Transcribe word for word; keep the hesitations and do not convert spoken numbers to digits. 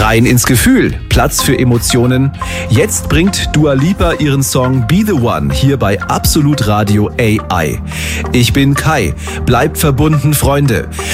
Rein ins Gefühl, Platz für Emotionen. Jetzt bringt Dua Lipa ihren Song Be The One hier bei Absolut Radio A I. Ich bin Kai. Bleibt verbunden, Freunde.